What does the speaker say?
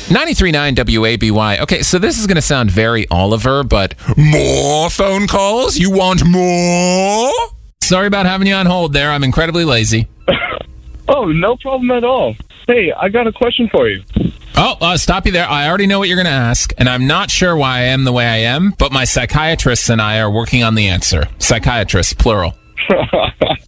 93.9 WABY. Okay, so this is going to sound very Oliver, but more phone calls? You want more? Sorry about having you on hold there. I'm incredibly lazy. Oh, no problem at all. Hey, I got a question for you. Oh, stop you there. I already know what you're going to ask, and I'm not sure why I am the way I am, but my psychiatrists and I are working on the answer. Psychiatrists, plural.